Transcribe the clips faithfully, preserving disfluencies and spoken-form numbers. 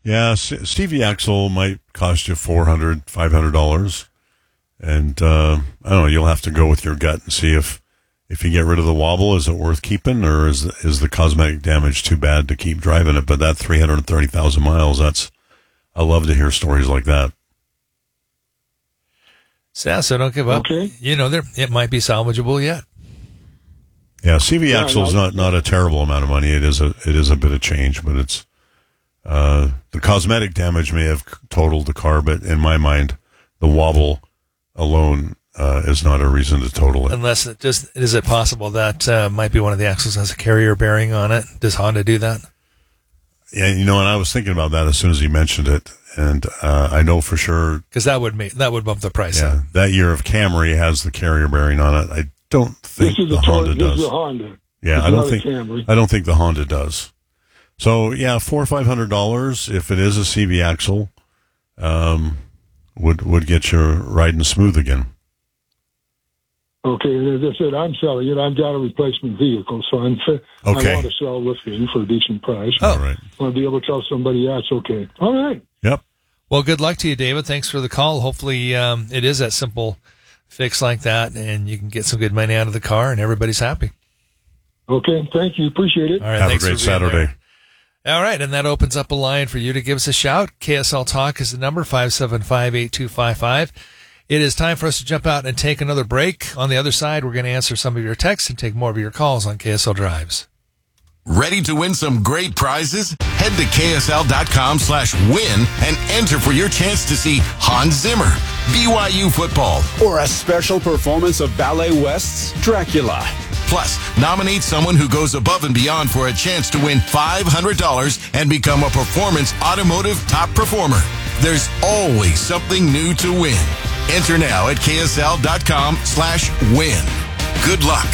Yeah, Stevie Axle might cost you four hundred dollars, five hundred dollars. And, uh, I don't know, you'll have to go with your gut and see if, if you get rid of the wobble, is it worth keeping, or is, is the cosmetic damage too bad to keep driving it? But that three hundred thirty thousand miles, that's, I love to hear stories like that. So, so don't give up. Okay. You know, there it might be salvageable yet. Yeah, C V Yeah, axle is no. not, not a terrible amount of money. It is a it is a bit of change, but it's uh, the cosmetic damage may have totaled the car, but in my mind, the wobble alone uh, is not a reason to total it. Unless it just is it possible that uh, might be one of the axles has a carrier bearing on it? Does Honda do that? Yeah, you know, and I was thinking about that as soon as he mentioned it, and uh, I know for sure Because that would make that would bump the price yeah, up. that year of Camry has the carrier bearing on it. I don't think This is the a Honda Honda. This does. is a Honda. Yeah, It's I not don't a think Camry. I don't think the Honda does. So yeah, four or five hundred dollars if it is a C V axle, um, would would get you riding smooth again. Okay, and as I said, I'm selling it. I've got a replacement vehicle, so I'm. Okay. I want to sell with you for a decent price. Oh. All right. I want to be able to tell somebody, yeah, it's okay. All right. Yep. Well, good luck to you, David. Thanks for the call. Hopefully, um, it is that simple fix like that, and you can get some good money out of the car, and everybody's happy. Okay, thank you. Appreciate it. All right, Have a thanks great for being Saturday. there. All right, and that opens up a line for you to give us a shout. K S L Talk is the number, five seven five, eight two five five. It is time for us to jump out and take another break. On the other side, we're going to answer some of your texts and take more of your calls on K S L Drives. Ready to win some great prizes? Head to ksl.com slash win and enter for your chance to see Hans Zimmer, B Y U football. Or a special performance of Ballet West's Dracula. Plus, nominate someone who goes above and beyond for a chance to win five hundred dollars and become a Performance Automotive Top Performer. There's always something new to win. Enter now at ksl.com slash win. Good luck.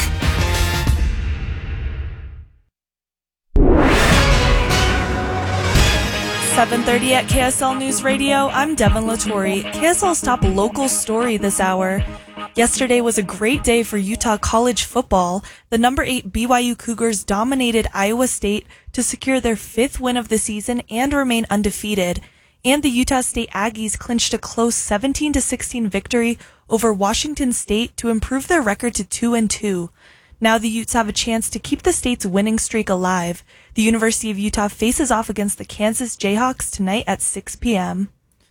seven thirty at K S L News Radio. I'm Devin Latore. K S L's top local story this hour. Yesterday was a great day for Utah college football. The number eight B Y U Cougars dominated Iowa State to secure their fifth win of the season and remain undefeated. And the Utah State Aggies clinched a close seventeen to sixteen victory over Washington State to improve their record to two and two. Now the Utes have a chance to keep the state's winning streak alive. The University of Utah faces off against the Kansas Jayhawks tonight at six p.m.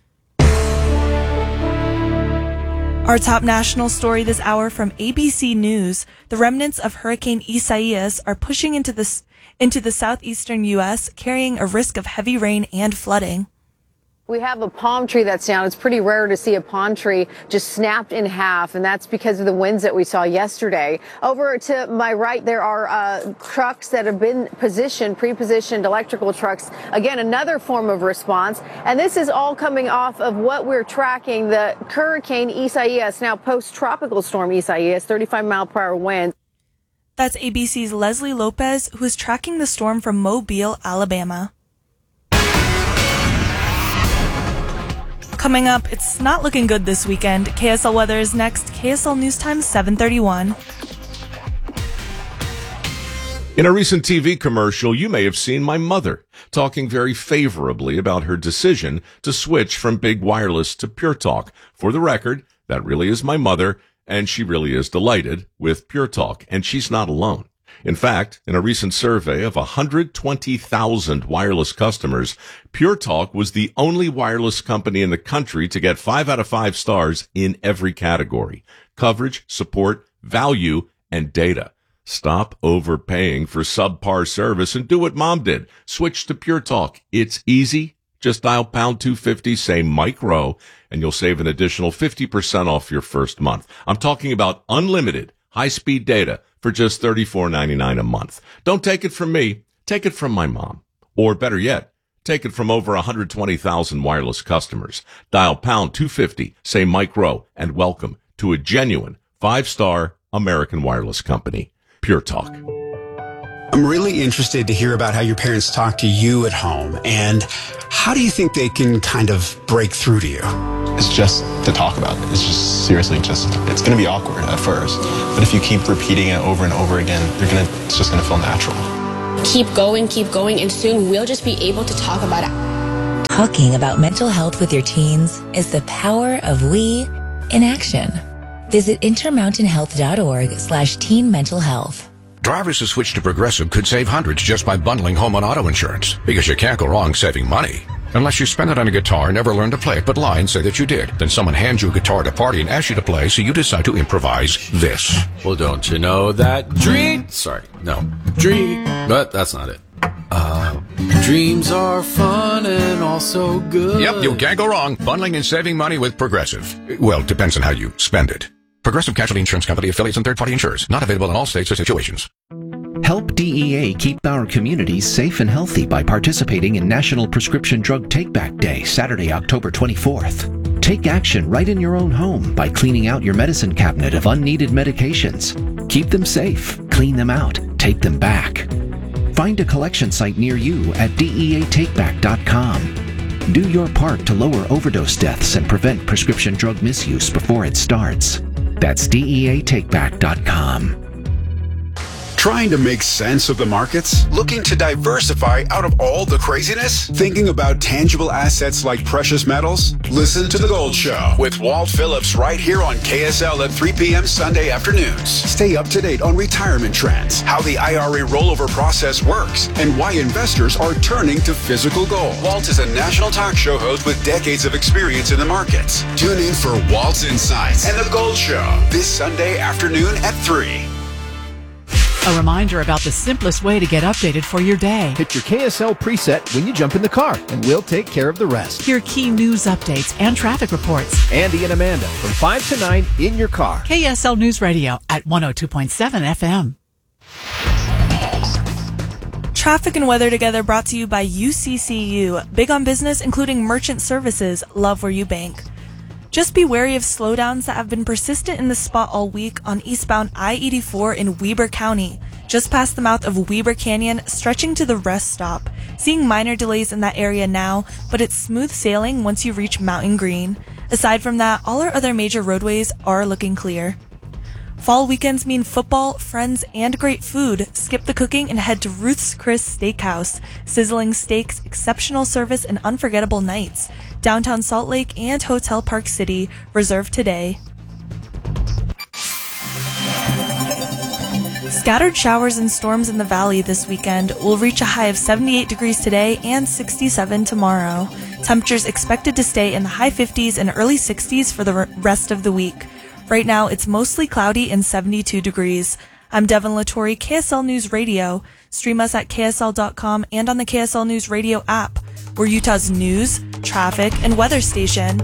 Our top national story this hour from A B C News. The remnants of Hurricane Isaias are pushing into the, into the southeastern U S, carrying a risk of heavy rain and flooding. We have a palm tree that's down. It's pretty rare to see a palm tree just snapped in half, and that's because of the winds that we saw yesterday. Over to my right, there are uh, trucks that have been positioned, pre-positioned electrical trucks. Again, another form of response. And this is all coming off of what we're tracking, the Hurricane Isaias, now post-tropical storm Isaias, thirty-five mile per hour winds. That's A B C's Leslie Lopez, who is tracking the storm from Mobile, Alabama. Coming up, it's not looking good this weekend. K S L weather is next. K S L News Time, seven thirty-one. In a recent T V commercial, you may have seen my mother talking very favorably about her decision to switch from Big Wireless to Pure Talk. For the record, that really is my mother, and she really is delighted with Pure Talk, and she's not alone. In fact, in a recent survey of one hundred twenty thousand wireless customers, Pure Talk was the only wireless company in the country to get five out of five stars in every category: coverage, support, value, and data. Stop overpaying for subpar service and do what Mom did. Switch to Pure Talk. It's easy. Just dial pound two fifty, say Mike Rowe, and you'll save an additional fifty percent off your first month. I'm talking about unlimited high-speed data for just thirty-four ninety-nine a month. Don't take it from me. Take it from my mom. Or better yet, take it from over one hundred twenty thousand wireless customers. Dial pound two fifty, say Mike Rowe, and welcome to a genuine five-star American wireless company. Pure Talk. I'm really interested to hear about how your parents talk to you at home, and how do you think they can kind of break through to you? It's just to talk about it. It's just seriously just, it's going to be awkward at first, but if you keep repeating it over and over again, you're gonna, it's just going to feel natural. Keep going, keep going, and soon we'll just be able to talk about it. Talking about mental health with your teens is the power of we in action. Visit intermountainhealth.org slash teen mental health. Drivers who switch to Progressive could save hundreds just by bundling home and auto insurance, because you can't go wrong saving money. Unless you spend it on a guitar and never learn to play it but lie and say that you did. Then someone hands you a guitar at a party and asks you to play, so you decide to improvise this. Well, don't you know that dream... Sorry, no. Dream... But that's not it. Uh, dreams are fun and also good. Yep, you can't go wrong bundling and saving money with Progressive. Well, depends on how you spend it. Progressive Casualty Insurance Company, affiliates, and third-party insurers. Not available in all states or situations. Help D E A keep our communities safe and healthy by participating in National Prescription Drug Take-Back Day, Saturday, October twenty-fourth. Take action right in your own home by cleaning out your medicine cabinet of unneeded medications. Keep them safe, clean them out, take them back. Find a collection site near you at D E A take back dot com. Do your part to lower overdose deaths and prevent prescription drug misuse before it starts. That's D E A take back dot com. Trying to make sense of the markets? Looking to diversify out of all the craziness? Thinking about tangible assets like precious metals? Listen to The Gold Show with Walt Phillips right here on K S L at three p.m. Sunday afternoons. Stay up to date on retirement trends, how the I R A rollover process works, and why investors are turning to physical gold. Walt is a national talk show host with decades of experience in the markets. Tune in for Walt's Insights and The Gold Show this Sunday afternoon at three. A reminder about the simplest way to get updated for your day. Hit your K S L preset when you jump in the car, and we'll take care of the rest. Hear key news updates and traffic reports. Andy and Amanda from five to nine in your car. K S L News Radio at one oh two point seven F M. Traffic and weather together brought to you by U C C U. Big on business, including merchant services. Love where you bank. Just be wary of slowdowns that have been persistent in the spot all week on eastbound I eighty-four in Weber County, just past the mouth of Weber Canyon, stretching to the rest stop. Seeing minor delays in that area now, but it's smooth sailing once you reach Mountain Green. Aside from that, all our other major roadways are looking clear. Fall weekends mean football, friends, and great food. Skip the cooking and head to Ruth's Chris Steakhouse. Sizzling steaks, exceptional service, and unforgettable nights. Downtown Salt Lake and Hotel Park City. Reserve today. Scattered showers and storms in the valley this weekend will reach a high of seventy-eight degrees today and sixty-seven tomorrow. Temperatures expected to stay in the high fifties and early sixties for the rest of the week. Right now, it's mostly cloudy and seventy-two degrees. I'm Devin Latore, K S L News Radio. Stream us at K S L dot com and on the K S L News Radio app. We're Utah's news, traffic, and weather station.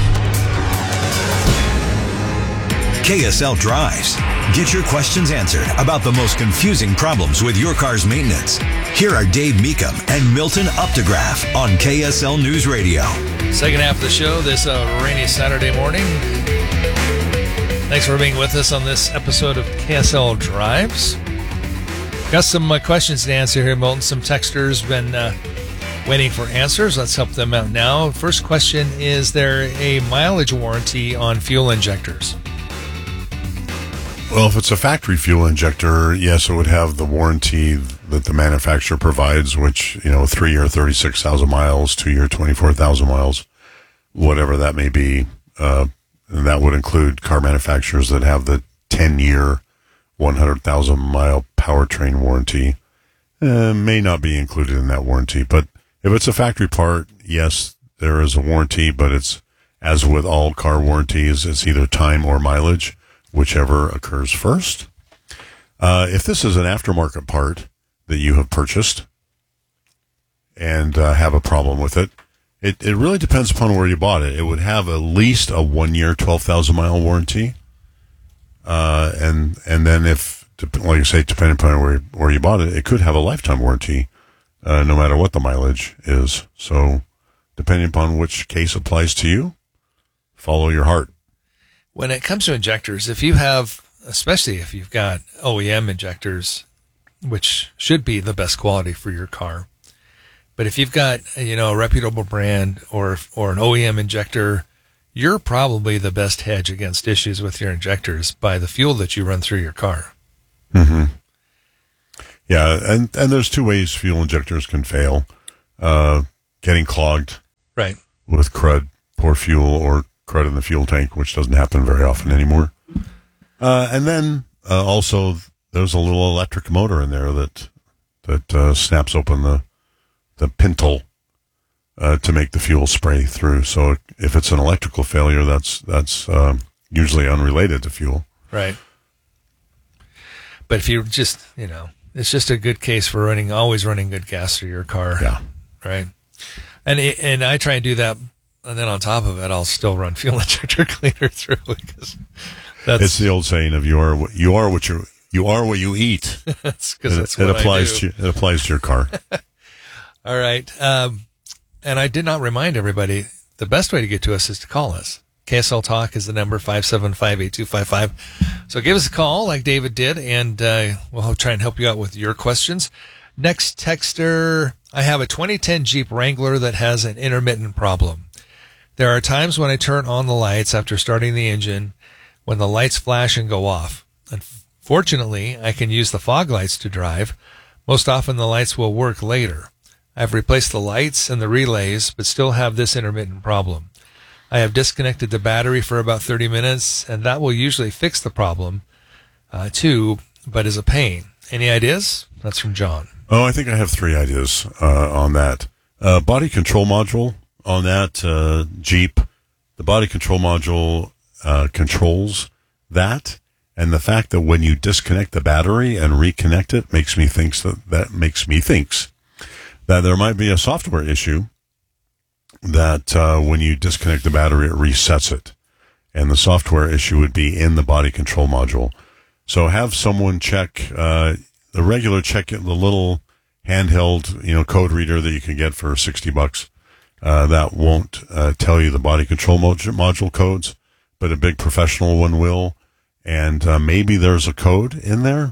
K S L Drives. Get your questions answered about the most confusing problems with your car's maintenance. Here are Dave Meekum and Milton Updegraff on K S L News Radio. Second half of the show this uh, rainy Saturday morning. Thanks for being with us on this episode of K S L Drives. Got some uh, questions to answer here, Milton. Some texters been uh, waiting for answers. Let's help them out now. First question, is there a mileage warranty on fuel injectors? Well, if it's a factory fuel injector, yes, it would have the warranty that the manufacturer provides, which, you know, three-year thirty-six thousand miles, two-year twenty-four thousand miles, whatever that may be. Uh, and that would include car manufacturers that have the ten-year, one hundred thousand mile powertrain warranty. Uh, may not be included in that warranty. But if it's a factory part, yes, there is a warranty, but it's, as with all car warranties, it's either time or mileage, whichever occurs first. Uh, if this is an aftermarket part that you have purchased and uh, have a problem with it, it, it really depends upon where you bought it. It would have at least a one-year, twelve thousand mile warranty. Uh, and and then if, like I say, depending upon where, where you bought it, it could have a lifetime warranty, uh, no matter what the mileage is. So depending upon which case applies to you, follow your heart. When it comes to injectors, if you have, especially if you've got O E M injectors, which should be the best quality for your car, but if you've got, you know, a reputable brand or or an O E M injector, you're probably the best hedge against issues with your injectors by the fuel that you run through your car. Mm-hmm. Yeah, and, and there's two ways fuel injectors can fail. Uh, getting clogged Right. With crud, pour fuel, or crud in the fuel tank, which doesn't happen very often anymore. Uh, and then uh, also there's a little electric motor in there that that uh, snaps open the the pintle uh, to make the fuel spray through. So if it's an electrical failure, that's that's uh, usually unrelated to fuel. Right. But if you just, you know, it's just a good case for running, always running good gas through your car. Yeah. Right. And and I try and do that, and then on top of it, I'll still run fuel injector cleaner through because that's it's the old saying of you are what you are what you you are what you eat. That's because it, that's it what applies I do. to it applies to your car. All right. Um, and I did not remind everybody the best way to get to us is to call us. K S L Talk is the number five seven five eight two five five. So give us a call like David did, and uh, we'll try and help you out with your questions. Next texter, I have a twenty ten Jeep Wrangler that has an intermittent problem. There are times when I turn on the lights after starting the engine when the lights flash and go off. Unfortunately, I can use the fog lights to drive. Most often the lights will work later. I've replaced the lights and the relays, but still have this intermittent problem. I have disconnected the battery for about thirty minutes, and that will usually fix the problem, uh, too, but is a pain. Any ideas? That's from John. Oh, I think I have three ideas uh, on that. Uh, body control module on that uh, Jeep. The body control module uh, controls that, and the fact that when you disconnect the battery and reconnect it makes me thinks that that makes me thinks that there might be a software issue. That uh, when you disconnect the battery, it resets it, and the software issue would be in the body control module. So have someone check uh, the regular check the little handheld, you know, code reader that you can get for sixty bucks. Uh, that won't uh, tell you the body control mod- module codes, but a big professional one will. And uh, maybe there's a code in there.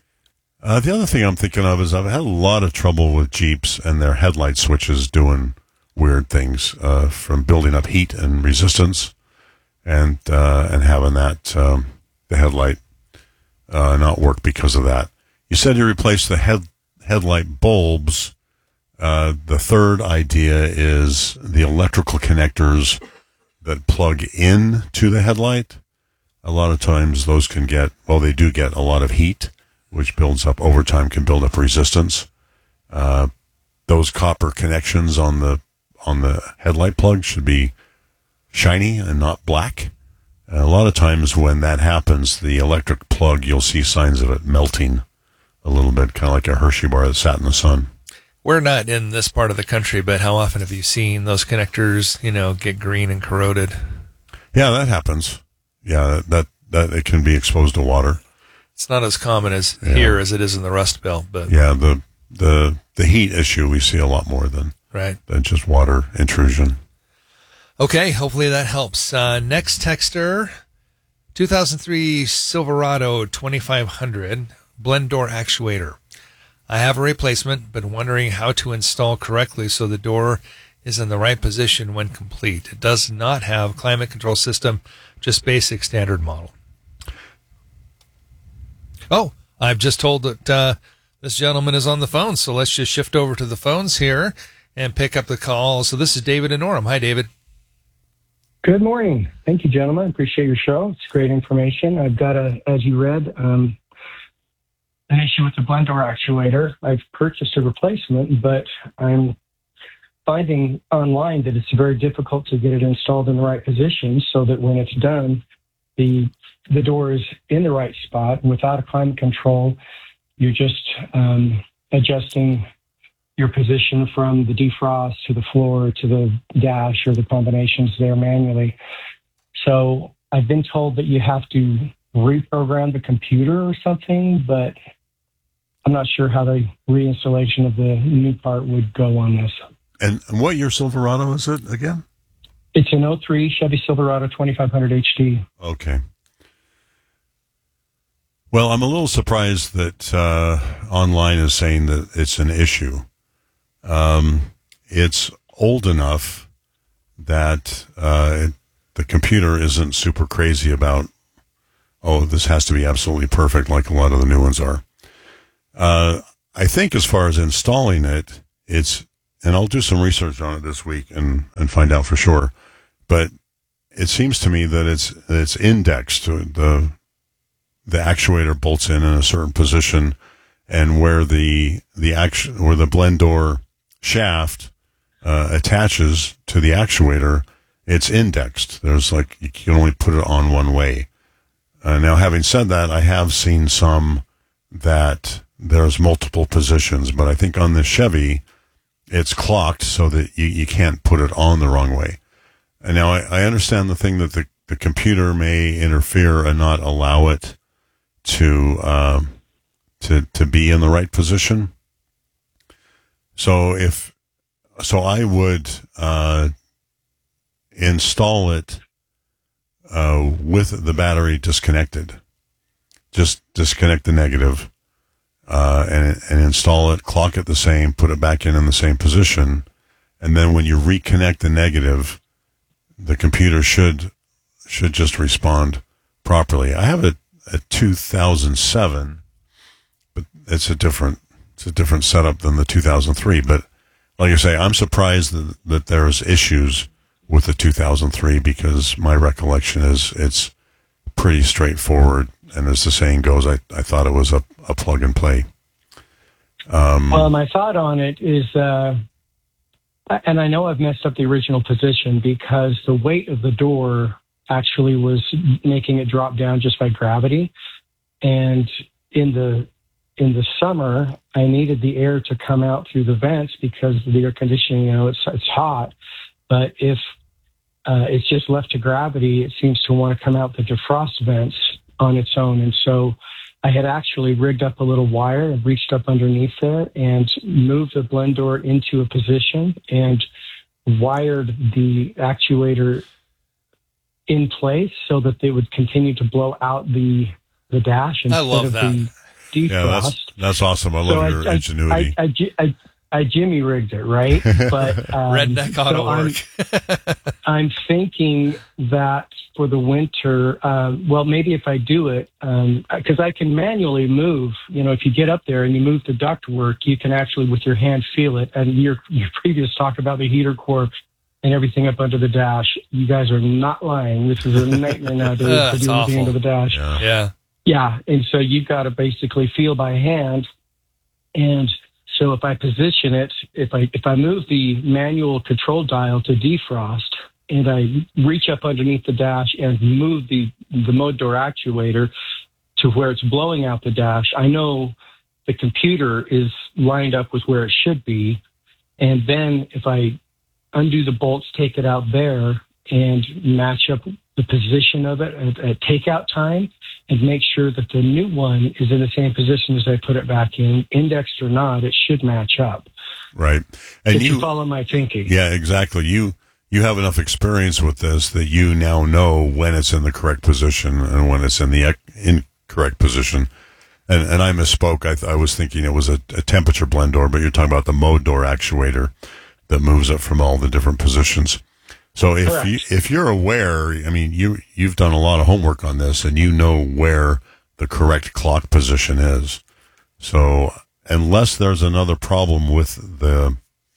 Uh, the other thing I'm thinking of is I've had a lot of trouble with Jeeps and their headlight switches doing weird things, uh, from building up heat and resistance, and uh, and having that um, the headlight uh, not work because of that. You said you replaced the head headlight bulbs. Uh, the third idea is the electrical connectors that plug in to the headlight. A lot of times those can get, well, they do get a lot of heat, which builds up over time, can build up resistance. Uh, those copper connections on the on the headlight plug should be shiny and not black. And a lot of times when that happens, the electric plug, you'll see signs of it melting a little bit, kind of like a Hershey bar that sat in the sun. We're not in this part of the country, but how often have you seen those connectors, you know, get green and corroded? Yeah, that happens. Yeah, that, that it can be exposed to water. It's not as common as Yeah. here as it is in the Rust Belt, but Yeah, the the the heat issue we see a lot more than right. than just water intrusion. Okay, hopefully that helps. Uh, next texter, two thousand three Silverado twenty-five hundred blend door actuator. I have a replacement, but wondering how to install correctly so the door is in the right position when complete. It does not have climate control system, just basic standard model. Oh, I've just told that uh, this gentleman is on the phone, so let's just shift over to the phones here and pick up the call. So this is David in Orem. Hi, David. Good morning. Thank you, gentlemen. Appreciate your show. It's great information. I've got a, as you read, um, an issue with the blend door actuator. I've purchased a replacement, but I'm finding online that it's very difficult to get it installed in the right position so that when it's done, the the door is in the right spot. Without a climate control, you're just um, adjusting your position from the defrost to the floor to the dash or the combinations there manually. So I've been told that you have to reprogram the computer or something, but I'm not sure how the reinstallation of the new part would go on this. And, and what year Silverado is it again? It's an oh three Chevy Silverado twenty-five hundred H D. Okay. Well, I'm a little surprised that uh, online is saying that it's an issue. Um, it's old enough that uh, it, the computer isn't super crazy about, oh, this has to be absolutely perfect like a lot of the new ones are. Uh, I think as far as installing it, it's and I'll do some research on it this week and, and find out for sure. But it seems to me that it's it's indexed to the the actuator bolts in in a certain position, and where the the action where the blend door shaft uh, attaches to the actuator, it's indexed. There's like you can only put it on one way. Uh, now, having said that, I have seen some that there's multiple positions, but I think on the Chevy, it's clocked so that you, you can't put it on the wrong way. And now I, I understand the thing that the, the computer may interfere and not allow it to uh, to to be in the right position. So if so, I would uh, install it uh, with the battery disconnected. Just disconnect the negative uh, and and install it. Clock it the same. Put it back in in the same position, and then when you reconnect the negative, the computer should should just respond properly. I have a, a two thousand seven, but it's a different it's a different setup than the two thousand three. But like I say, I'm surprised that, that there's issues with the two thousand three, because my recollection is it's pretty straightforward. And as the saying goes, I, I thought it was a, a plug and play. Um, well, my thought on it is, uh, and I know I've messed up the original position because the weight of the door actually was making it drop down just by gravity. And in the in the summer, I needed the air to come out through the vents because the air conditioning, you know, it's it's hot. But if uh, it's just left to gravity, it seems to want to come out the defrost vents on its own. And so I had actually rigged up a little wire and reached up underneath there and moved the blend door into a position and wired the actuator in place so that they would continue to blow out the the dash instead I love of that. the defrost. yeah, that's that's awesome. I love So your I, ingenuity. I, I, I, I, I Jimmy rigged it, right? But um, Redneck auto so I'm, work. I'm thinking that for the winter, um, well, maybe if I do it, because um, I can manually move. You know, if you get up there and you move the ductwork, you can actually with your hand feel it. And your your previous talk about the heater core and everything up under the dash, you guys are not lying. This is a nightmare nowadays Uh, to it's do awful. anything under the dash. Yeah. Yeah. Yeah, and so you've got to basically feel by hand. And so if I position it, if I if I move the manual control dial to defrost, and I reach up underneath the dash and move the the mode door actuator to where it's blowing out the dash, I know the computer is lined up with where it should be. And then if I undo the bolts, take it out there, and match up the position of it at, at takeout time, and make sure that the new one is in the same position as I put it back in, indexed or not, it should match up. Right. And if you, you follow my thinking. Yeah, exactly. You you have enough experience with this that you now know when it's in the correct position and when it's in the ec- incorrect position. And and I misspoke. I, th- I was thinking it was a, a temperature blend door, but you're talking about the mode door actuator that moves it from all the different positions. So if Correct. you, if you're aware, I mean, you you've done a lot of homework on this, and you know where the correct clock position is. So unless there's another problem with the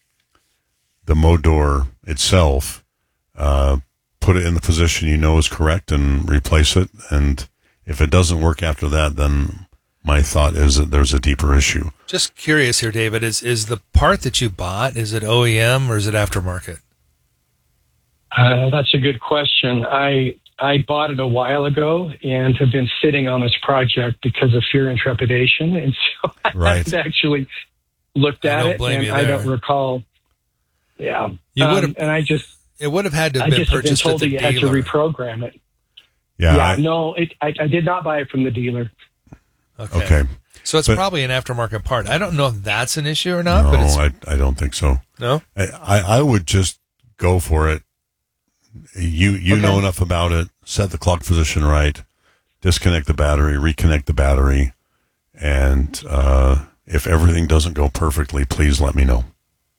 the mode door itself, uh, put it in the position you know is correct and replace it. And if it doesn't work after that, then my thought is that there's a deeper issue. Just curious here, David, is is the part that you bought, is it O E M or is it aftermarket? Uh, that's a good question. I I bought it a while ago and have been sitting on this project because of fear and trepidation. And so I Right. haven't actually looked I at don't it, blame and you I there. don't recall. Yeah. You Um, would have, and I just, it would have had to I have been just have been purchased at told that the you had to dealer. reprogram it. Yeah. Yeah, I- no, it, I, I did not buy it from the dealer. Okay. okay. So it's But- probably an aftermarket part. I don't know if that's an issue or not, No, but it's I I don't think so. no. I, I I would just go for it. You you Okay. know enough about it. Set the clock position right. Disconnect the battery. Reconnect the battery. And uh, if everything doesn't go perfectly, please let me know.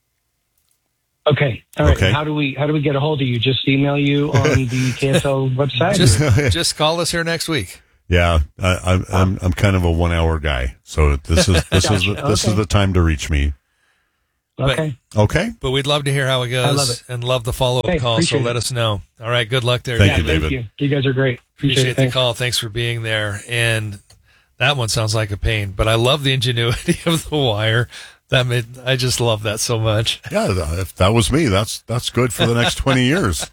Okay. All right. Okay. How do we how do we get a hold of you? Just email you on the K S L website? Just just call us here next week. Yeah, I, I, I'm I'm kind of a one hour guy, so this is this is the, Gotcha. this is Okay. the time to reach me. Okay. But, okay. But we'd love to hear how it goes. I love it. And love the follow-up Hey, call, so appreciate let it. us know. All right, good luck there. Thank Yeah, you, David. Thank you. You guys are great. Appreciate, Appreciate it. the Thanks. call. Thanks for being there. And that one sounds like a pain, but I love the ingenuity of the wire. That made, I just love that so much. Yeah, if that was me, that's that's good for the next twenty years.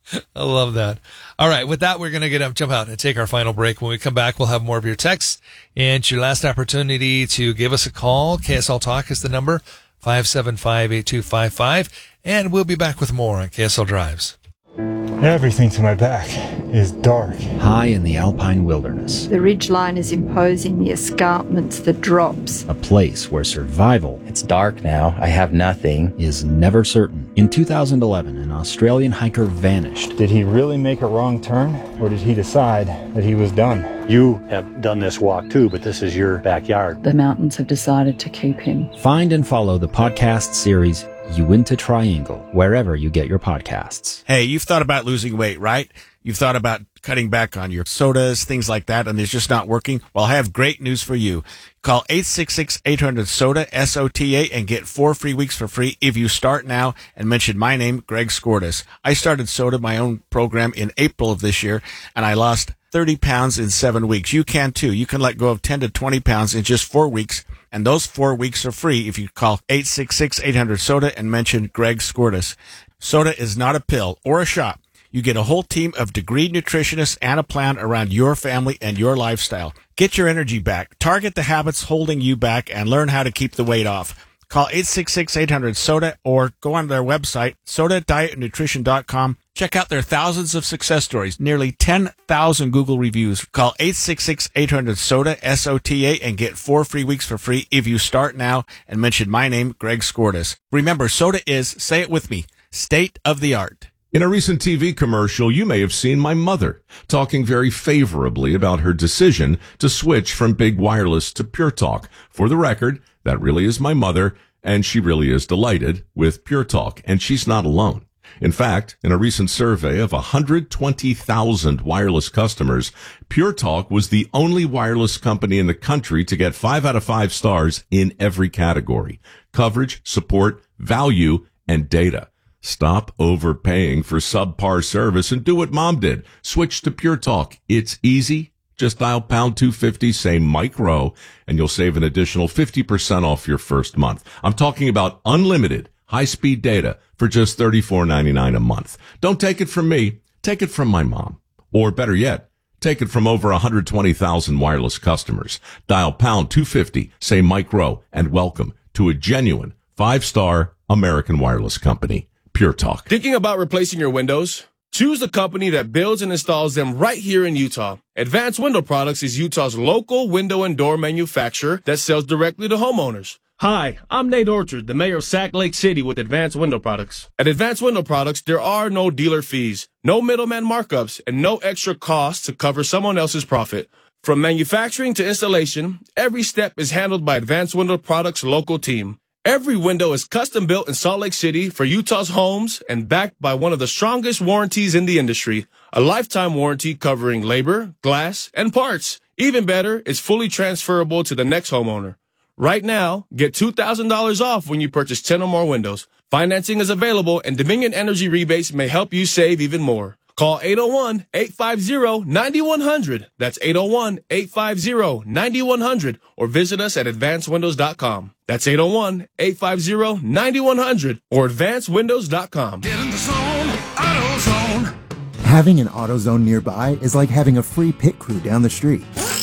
I love that. All right, with that, we're going to get up, jump out and take our final break. When we come back, we'll have more of your texts and your last opportunity to give us a call. K S L Talk is the number, five seven five, eight two five five, and we'll be back with more on K S L Drives. Everything to my back is dark. High in the alpine wilderness, The ridgeline is imposing, the escarpments, the drops. a place where survival, it's dark now, I have nothing, is never certain. In two thousand eleven, an Australian hiker vanished. Did he really make a wrong turn, or did he decide that he was done? You have done this walk too, but this is your backyard. The mountains have decided to keep him. Find and follow the podcast series Uinta Triangle, wherever you get your podcasts. Hey, you've thought about losing weight, right? You've thought about cutting back on your sodas, things like that, and it's just not working? Well, I have great news for you. Call eight six six, eight hundred, SODA, S O T A, and get four free weeks for free if you start now and mention my name, Greg Skordas. I started SODA, my own program, in April of this year, and I lost thirty pounds in seven weeks. You can too. You can let go of ten to twenty pounds in just four weeks, and those four weeks are free if you call eight six six, eight hundred, SODA and mention Greg Skordas. SODA is not a pill or a shot. You get a whole team of degreed nutritionists and a plan around your family and your lifestyle. Get your energy back, target the habits holding you back, and learn how to keep the weight off. Call eight six six, eight hundred, SODA or go on their website, soda diet nutrition dot com. Check out their thousands of success stories, nearly ten thousand Google reviews. Call eight six six, eight hundred, SODA, S O T A, and get four free weeks for free if you start now and mention my name, Greg Skordas. Remember, SODA is, say it with me, state of the art. In a recent T V commercial, you may have seen my mother talking very favorably about her decision to switch from big wireless to Pure Talk. For the record, that really is my mother, and she really is delighted with Pure Talk, and she's not alone. In fact, in a recent survey of one hundred twenty thousand wireless customers, Pure Talk was the only wireless company in the country to get five out of five stars in every category: coverage, support, value, and data. Stop overpaying for subpar service and do what Mom did. Switch to Pure Talk. It's easy. Just dial pound two fifty, say Mike Rowe, and you'll save an additional fifty percent off your first month. I'm talking about unlimited high-speed data for just thirty-four ninety-nine a month. Don't take it from me. Take it from my mom. Or better yet, take it from over one hundred twenty thousand wireless customers. Dial pound two fifty, say Mike Rowe, and welcome to a genuine five-star American wireless company. Pure Talk. Thinking about replacing your windows? Choose the company that builds and installs them right here in Utah. Advanced Window Products is Utah's local window and door manufacturer that sells directly to homeowners. Hi, I'm Nate Orchard, the mayor of Sac Lake City with Advanced Window Products. At Advanced Window Products, there are no dealer fees, no middleman markups, and no extra costs to cover someone else's profit. From manufacturing to installation, every step is handled by Advanced Window Products' local team. Every window is custom built in Salt Lake City for Utah's homes and backed by one of the strongest warranties in the industry, a lifetime warranty covering labor, glass, and parts. Even better, it's fully transferable to the next homeowner. Right now, get two thousand dollars off when you purchase ten or more windows. Financing is available, and Dominion Energy rebates may help you save even more. Call eight oh one, eight five zero, nine one zero zero. That's eight oh one, eight five zero, nine one zero zero. Or visit us at advanced windows dot com. That's eight oh one, eight five zero, nine one zero zero or advanced windows dot com. Get in the zone, AutoZone. Having an AutoZone nearby is like having a free pit crew down the street.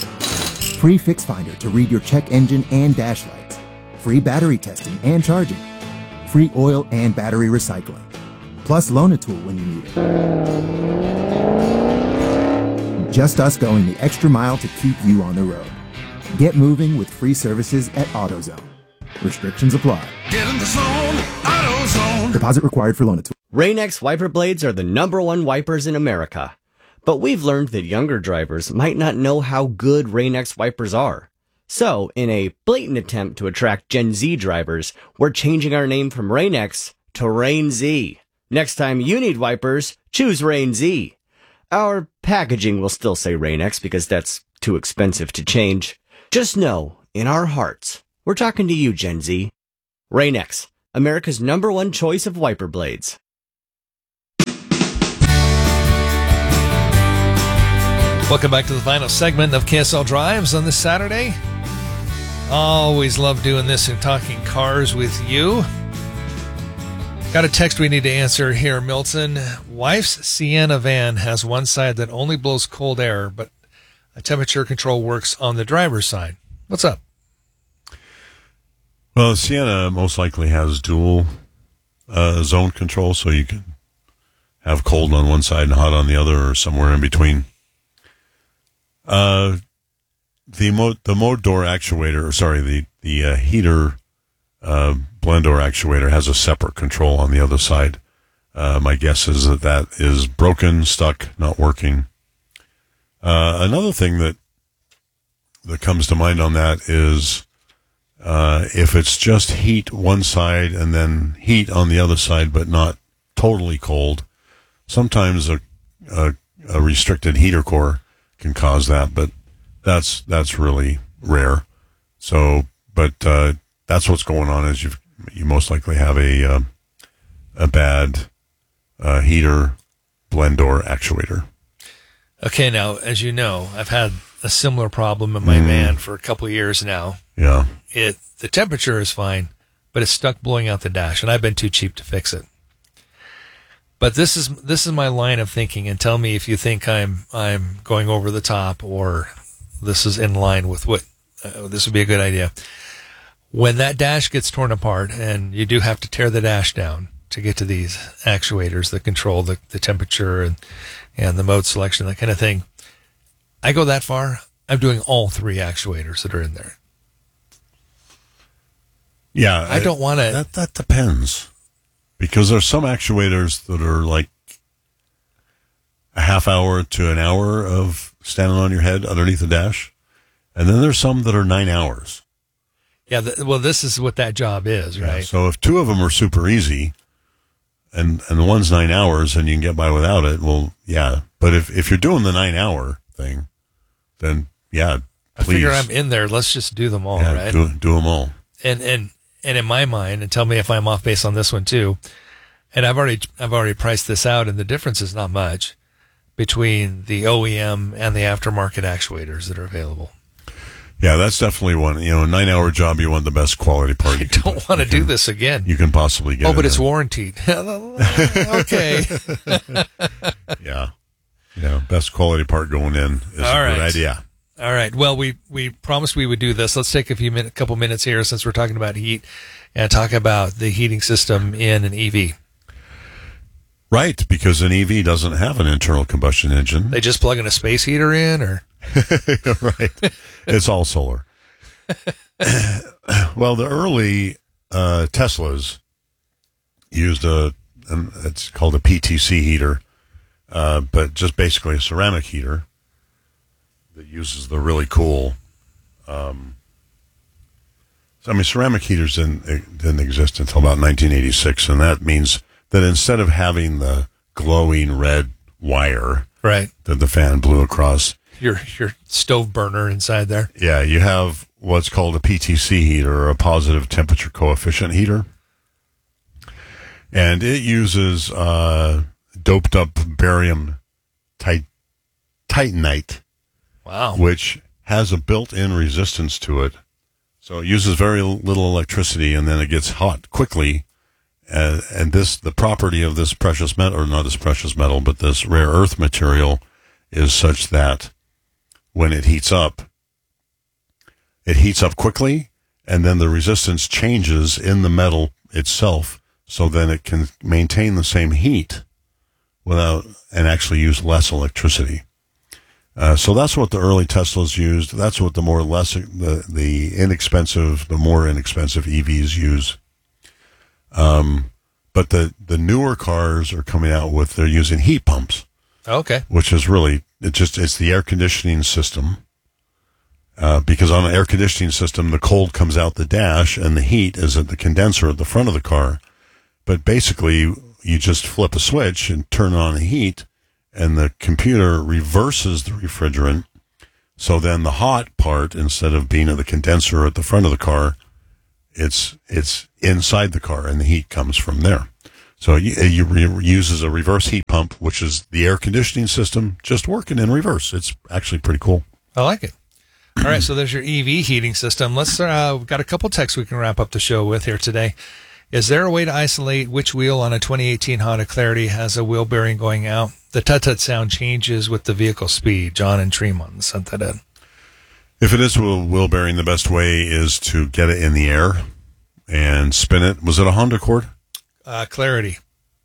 Free Fix Finder to read your check engine and dash lights. Free battery testing and charging. Free oil and battery recycling. Plus Loan-A-Tool when you need it. Just us going the extra mile to keep you on the road. Get moving with free services at AutoZone. Restrictions apply. Get in the zone, AutoZone. Deposit required for Loan-A-Tool. Rain-X wiper blades are the number one wipers in America. But we've learned that younger drivers might not know how good Rain-X wipers are. So, in a blatant attempt to attract Gen Z drivers, we're changing our name from Rain-X to Rain-Z. Next time you need wipers, choose Rain-Z. Our packaging will still say Rain-X because that's too expensive to change. Just know, in our hearts, we're talking to you, Gen Z. Rain-X, America's number one choice of wiper blades. Welcome back to the final segment of K S L Drives on this Saturday. Always love doing this and talking cars with you. Got a text we need to answer here, Milton. Wife's Sienna van has one side that only blows cold air, but a temperature control works on the driver's side. What's up? Well, Sienna most likely has dual uh, zone control, so you can have cold on one side and hot on the other, or somewhere in between. Uh, the mo- the mode door actuator, or sorry, the the uh, heater uh, blend door actuator has a separate control on the other side. Uh, my guess is that that is broken, stuck, not working. Uh, another thing that that comes to mind on that is uh, if it's just heat one side and then heat on the other side, but not totally cold. Sometimes a, a, a restricted heater core can cause that, but that's that's really rare. So, but uh, that's what's going on. Is you you most likely have a uh, a bad uh, heater blend door actuator. Okay, now, as you know, I've had a similar problem in my Mm. van for a couple of years now. Yeah. It the temperature is fine, but it's stuck blowing out the dash, and I've been too cheap to fix it. But this is this is my line of thinking, and tell me if you think I'm I'm going over the top or this is in line with what uh, this would be a good idea. When that dash gets torn apart, and you do have to tear the dash down to get to these actuators that control the, the temperature and and the mode selection, that kind of thing. I go that far, I'm doing all three actuators that are in there. Yeah. I don't want to. That, that depends. Because there's some actuators that are like a half hour to an hour of standing on your head underneath the dash. And then there's some that are nine hours. Yeah, the, well, this is what that job is, right? Yeah, so if two of them are super easy and and the one's nine hours and you can get by without it, well, yeah. But if, if you're doing the nine hour thing, then yeah, I please. figure I'm in there. Let's just do them all, yeah, right? Do, do them all. And and and in my mind, and tell me if I'm off base on this one too. And I've already I've already priced this out, and the difference is not much between the O E M and the aftermarket actuators that are available. Yeah, that's definitely one. You know, a nine-hour job, you want the best quality part. I don't want to do this again. You can possibly get. Oh, but it it's in. warranted. Okay. Yeah. Yeah, best quality part going in is All a right. good idea. All right. Well, we, we promised we would do this. Let's take a few minute, couple minutes here since we're talking about heat and talk about the heating system in an E V. Right, because an E V doesn't have an internal combustion engine. They just plug in a space heater in, or right? It's all solar. Well, the early uh, Teslas used a, an, it's called a P T C heater, uh, but just basically a ceramic heater that uses the really cool. Um, so, I mean, ceramic heaters didn't didn't exist until about nineteen eighty-six, and that means that instead of having the glowing red wire, right, that the fan blew across, your your stove burner inside there. Yeah, you have what's called a P T C heater, or a positive temperature coefficient heater. And it uses uh, doped up barium tit- titanite. Wow. Which has a built-in resistance to it. So it uses very little electricity, and then it gets hot quickly. Uh, and this, the property of this precious metal, or not this precious metal, but this rare earth material is such that when it heats up, it heats up quickly, and then the resistance changes in the metal itself, so then it can maintain the same heat without, and actually use less electricity. Uh, so that's what the early Teslas used. That's what the more less, the, the inexpensive, the more inexpensive E Vs use. Um, but the, the newer cars are coming out with, they're using heat pumps. Okay. Which is really, it just, it's the air conditioning system. Uh, because on an air conditioning system, the cold comes out the dash and the heat is at the condenser at the front of the car. But basically, you just flip a switch and turn on the heat, and the computer reverses the refrigerant. So then the hot part, instead of being at the condenser at the front of the car, It's it's inside the car, and the heat comes from there. So you, you re- uses a reverse heat pump, which is the air conditioning system just working in reverse. It's actually pretty cool. I like it. All right, so there's your E V heating system. Let's. Uh, we've got a couple texts we can wrap up the show with here today. Is there a way to isolate which wheel on a twenty eighteen Honda Clarity has a wheel bearing going out? The tut-tut sound changes with the vehicle speed. John and Tremont sent that in. If it is a wheel bearing, the best way is to get it in the air and spin it. Was it a Honda Accord? Uh, Clarity.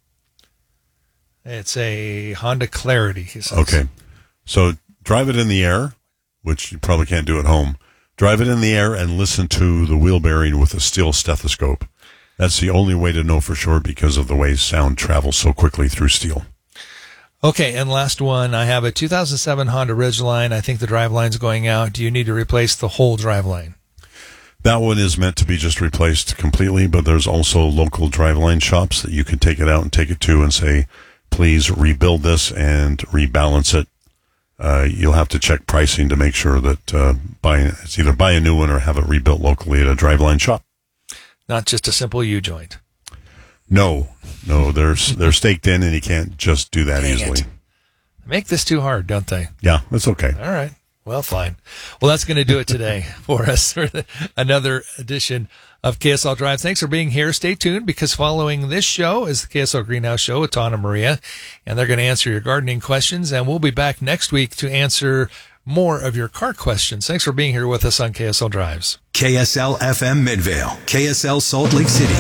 It's a Honda Clarity, he says. Okay. So drive it in the air, which you probably can't do at home. Drive it in the air and listen to the wheel bearing with a steel stethoscope. That's the only way to know for sure because of the way sound travels so quickly through steel. Okay, and last one. I have a two thousand seven Honda Ridgeline. I think the driveline's going out. Do you need to replace the whole driveline? That one is meant to be just replaced completely, but there's also local driveline shops that you can take it out and take it to and say, please rebuild this and rebalance it. Uh, you'll have to check pricing to make sure that uh, buy, it's either buy a new one or have it rebuilt locally at a driveline shop. Not just a simple U-joint. No, no, they're, they're staked in and you can't just do that Dang easily. It. Make this too hard, don't they? Yeah, that's okay. All right. Well, fine. Well, that's going to do it today for us for the, another edition of K S L Drive. Thanks for being here. Stay tuned because following this show is the K S L Greenhouse Show with Tom and Maria, and they're going to answer your gardening questions, and we'll be back next week to answer more of your car questions. Thanks for being here with us on K S L Drives. K S L F M Midvale, K S L Salt Lake City.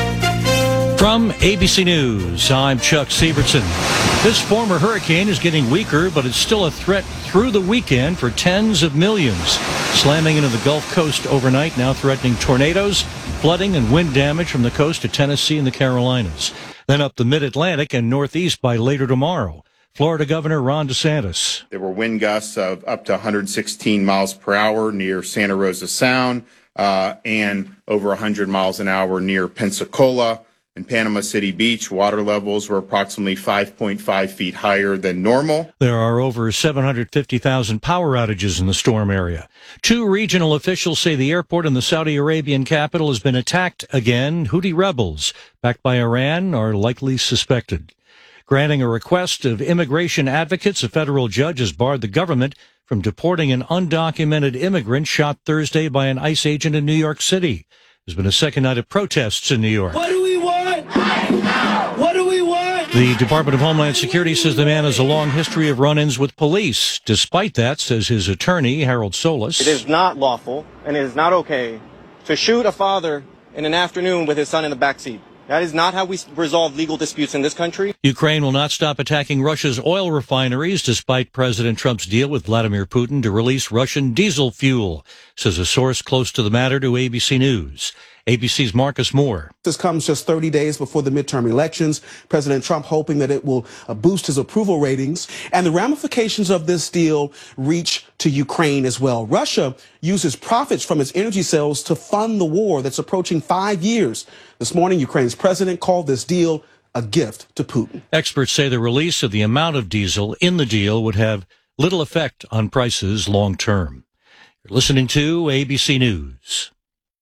From A B C News, I'm Chuck Sievertson. This former hurricane is getting weaker, but it's still a threat through the weekend for tens of millions. Slamming into the Gulf Coast overnight, now threatening tornadoes, flooding, and wind damage from the coast to Tennessee and the Carolinas. Then up the mid-Atlantic and northeast by later tomorrow. Florida Governor Ron DeSantis. There were wind gusts of up to one hundred sixteen miles per hour near Santa Rosa Sound uh, and over one hundred miles an hour near Pensacola. In Panama City Beach, water levels were approximately five point five feet higher than normal. There are over seven hundred fifty thousand power outages in the storm area. Two regional officials say the airport in the Saudi Arabian capital has been attacked again. Houthi rebels, backed by Iran, are likely suspected. Granting a request of immigration advocates, a federal judge has barred the government from deporting an undocumented immigrant shot Thursday by an ICE agent in New York City. There's been a second night of protests in New York. What do we want? What do we want? The Department of Homeland Security says the man has a long history of run-ins with police. Despite that, says his attorney, Harold Solis, it is not lawful and it is not okay to shoot a father in an afternoon with his son in the backseat. That is not how we resolve legal disputes in this country. Ukraine will not stop attacking Russia's oil refineries despite President Trump's deal with Vladimir Putin to release Russian diesel fuel, says a source close to the matter to A B C News. A B C's Marcus Moore. This comes just thirty days before the midterm elections. President Trump hoping that it will uh, boost his approval ratings. And the ramifications of this deal reach to Ukraine as well. Russia uses profits from its energy sales to fund the war that's approaching five years. This morning, Ukraine's president called this deal a gift to Putin. Experts say the release of the amount of diesel in the deal would have little effect on prices long term. You're listening to A B C News.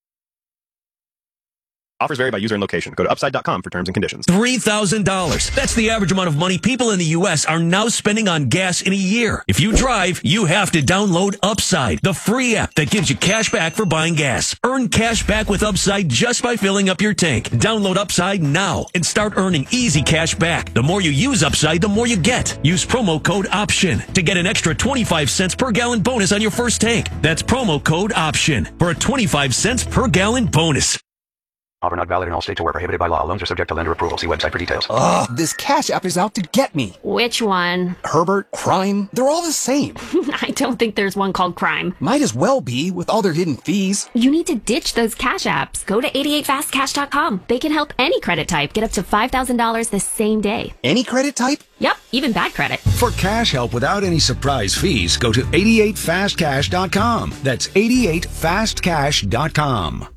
Offers vary by user and location. Go to upside dot com for terms and conditions. three thousand dollars. That's the average amount of money people in the U S are now spending on gas in a year. If you drive, you have to download Upside, the free app that gives you cash back for buying gas. Earn cash back with Upside just by filling up your tank. Download Upside now and start earning easy cash back. The more you use Upside, the more you get. Use promo code OPTION to get an extra twenty-five cents per gallon bonus on your first tank. That's promo code OPTION for a twenty-five cents per gallon bonus. Offer not valid in all states or where prohibited by law. Loans are subject to lender approval. See website for details. Ugh, this Cash App is out to get me. Which one? Herbert, Crime, they're all the same. I don't think there's one called Crime. Might as well be, with all their hidden fees. You need to ditch those Cash Apps. Go to eighty-eight fast cash dot com. They can help any credit type get up to five thousand dollars the same day. Any credit type? Yep, even bad credit. For cash help without any surprise fees, go to eighty-eight fast cash dot com. That's eighty-eight fast cash dot com.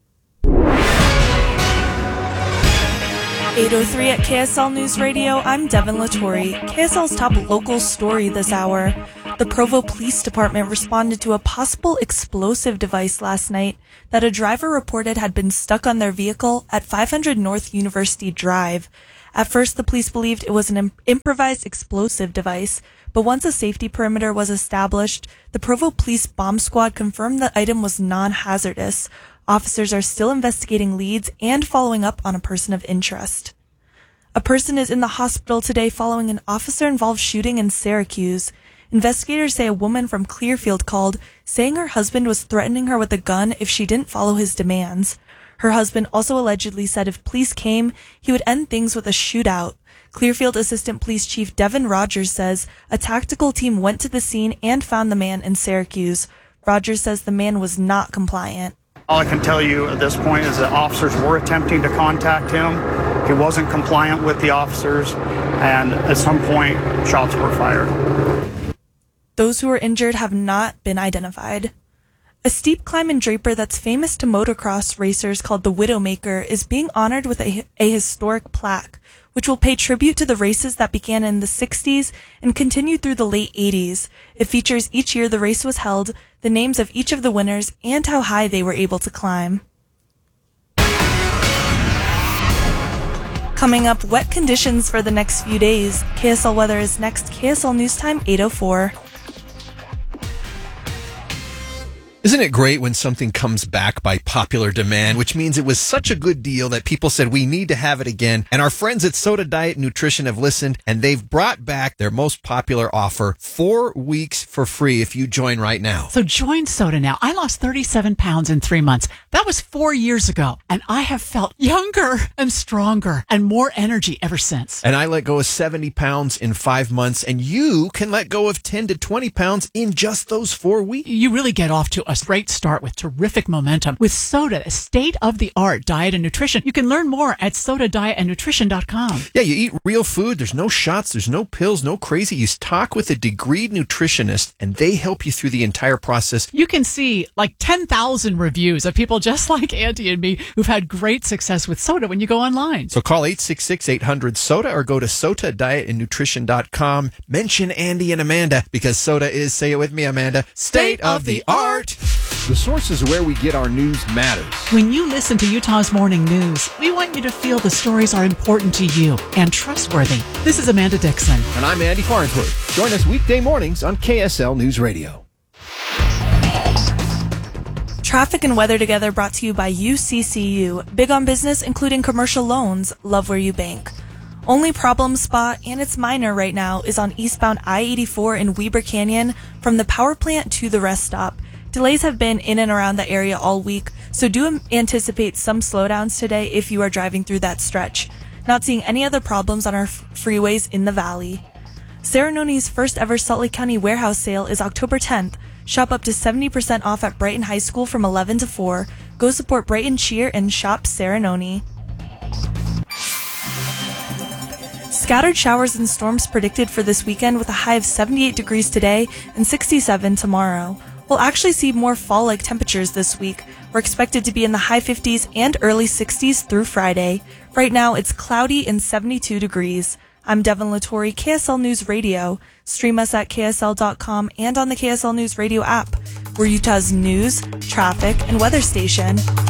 eight oh three at K S L News Radio, I'm Devin Latore. K S L's top local story this hour. The Provo Police Department responded to a possible explosive device last night that a driver reported had been stuck on their vehicle at five hundred North University Drive. At first, the police believed it was an im- improvised explosive device, but once a safety perimeter was established, the Provo Police Bomb Squad confirmed the item was non-hazardous. Officers are still investigating leads and following up on a person of interest. A person is in the hospital today following an officer-involved shooting in Syracuse. Investigators say a woman from Clearfield called, saying her husband was threatening her with a gun if she didn't follow his demands. Her husband also allegedly said if police came, he would end things with a shootout. Clearfield Assistant Police Chief Devin Rogers says a tactical team went to the scene and found the man in Syracuse. Rogers says the man was not compliant. All I can tell you at this point is that officers were attempting to contact him. He wasn't compliant with the officers, and at some point, shots were fired. Those who were injured have not been identified. A steep climb in Draper that's famous to motocross racers called the Widowmaker is being honored with a, a historic plaque, which will pay tribute to the races that began in the sixties and continued through the late eighties. It features each year the race was held, the names of each of the winners, and how high they were able to climb. Coming up, wet conditions for the next few days. K S L weather is next. K S L News Time, eight oh four. Isn't it great when something comes back by popular demand, which means it was such a good deal that people said we need to have it again? And our friends at Soda Diet Nutrition have listened, and they've brought back their most popular offer, four weeks for free if you join right now. So join Soda now. I lost thirty-seven pounds in three months. That was four years ago, and I have felt younger and stronger and more energy ever since. And I let go of seventy pounds in five months, and you can let go of ten to twenty pounds in just those four weeks. You really get off to a great start with terrific momentum. With Soda, a state-of-the-art diet and nutrition. You can learn more at soda diet and nutrition dot com. Yeah, you eat real food. There's no shots. There's no pills, no crazy. You talk with a degreed nutritionist, and they help you through the entire process. You can see like ten thousand reviews of people just like Auntie and me who've had great success with Soda when you go online. So call eight six six, eight hundred, SODA or go to soda diet and nutrition dot com. Mention Andy and Amanda because Soda is, say it with me, Amanda, state-of-the-art. The sources where we get our news matters. When you listen to Utah's Morning News, we want you to feel the stories are important to you and trustworthy. This is Amanda Dixon. And I'm Andy Farnsworth. Join us weekday mornings on K S L News Radio. Traffic and weather together brought to you by U C C U. Big on business, including commercial loans. Love where you bank. Only problem spot, and it's minor right now, is on eastbound I eighty-four in Weber Canyon from the power plant to the rest stop. Delays have been in and around the area all week, so do anticipate some slowdowns today if you are driving through that stretch. Not seeing any other problems on our f- freeways in the valley. Serenoni's first ever Salt Lake County warehouse sale is October tenth. Shop up to seventy percent off at Brighton High School from eleven to four. Go support Brighton Cheer and shop Serenoni. Scattered showers and storms predicted for this weekend with a high of seventy-eight degrees today and sixty-seven tomorrow. We'll actually see more fall-like temperatures this week. We're expected to be in the high fifties and early sixties through Friday. Right now, it's cloudy and seventy-two degrees. I'm Devin Latore, K S L News Radio. Stream us at K S L dot com and on the K S L News Radio app. We're Utah's news, traffic, and weather station.